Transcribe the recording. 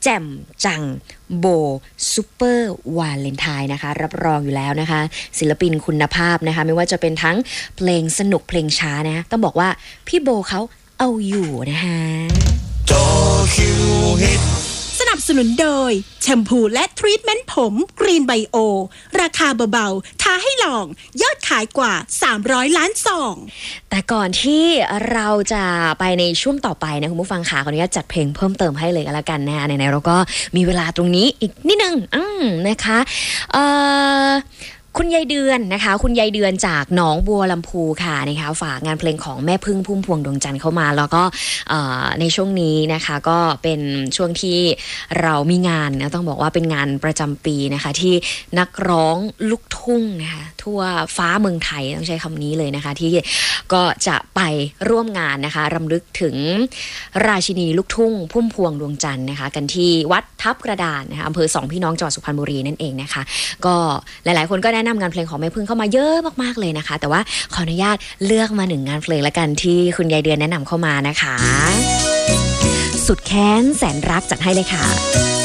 แจ่มจังโบซูเปอร์วาเลนไทน์นะคะรับรองอยู่แล้วนะคะศิลปินคุณภาพนะคะไม่ว่าจะเป็นทั้งเพลงสนุกเพลงช้านะต้องบอกว่าพี่โบเขาเอาอยู่นะคะสนับสนุนโดยแชมพูและทรีทเมนต์ผมกรีนไบโอราคาเบาๆท้าให้ลองยอดขายกว่า300ล้านซองแต่ก่อนที่เราจะไปในช่วงต่อไปนะคุณผู้ฟังค่ะขออนุญาตจัดเพลงเพิ่มเติมให้เลยก็แล้วกันนะคะไหนๆเราก็มีเวลาตรงนี้อีกนิดนึงนะคะคุณยายเดือนนะคะคุณยายเดือนจากหนองบัวลำพูค่ะนะคะฝากงานเพลงของแม่พึ่งพุ่มพวงดวงจันทร์เข้ามาแล้วก็ในช่วงนี้นะคะก็เป็นช่วงที่เรามีงานนะต้องบอกว่าเป็นงานประจำปีนะคะที่นักร้องลูกทุ่งนะคะทั่วฟ้าเมืองไทยต้องใช้คำนี้เลยนะคะที่ก็จะไปร่วมงานนะคะรำลึกถึงราชินีลูกทุ่งพุ่มพวงดวงจันทร์นะคะกันที่วัดทับกระดานนะคะอำเภอสองพี่น้องจังหวัดสุพรรณบุรีนั่นเองนะคะก็หลายๆคนก็แนะนำงานเพลงของแม่พึ่งเข้ามาเยอะมากๆเลยนะคะแต่ว่าขออนุญาตเลือกมา1งานเพลงละกันที่คุณยายเดือนแนะนำเข้ามานะคะสุดแค้นแสนรักจัดให้เลยค่ะ